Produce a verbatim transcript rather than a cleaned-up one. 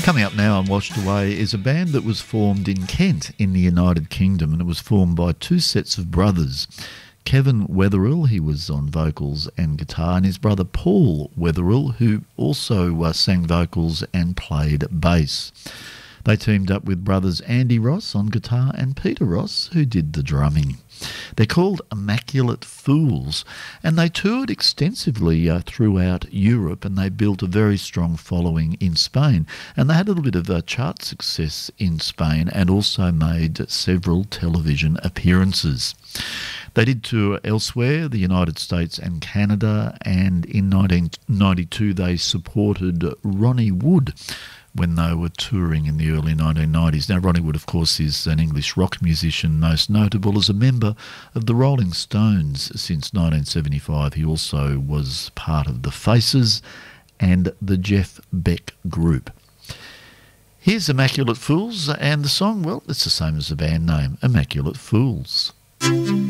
Coming up now on Washed Away is a band that was formed in Kent in the United Kingdom, and it was formed by two sets of brothers. Kevin Wetherill, he was on vocals and guitar, and his brother Paul Wetherill, who also uh, sang vocals and played bass. They teamed up with brothers Andy Ross on guitar and Peter Ross, who did the drumming. They're called Immaculate Fools, and they toured extensively uh, throughout Europe, and they built a very strong following in Spain. And they had a little bit of uh, chart success in Spain and also made several television appearances. They did tour elsewhere, the United States and Canada, and in nineteen ninety-two they supported Ronnie Wood when they were touring in the early nineteen nineties. Now, Ronnie Wood, of course, is an English rock musician, most notable as a member of the Rolling Stones since nineteen seventy-five. He also was part of the Faces and the Jeff Beck Group. Here's Immaculate Fools, and the song, well, it's the same as the band name, Immaculate Fools.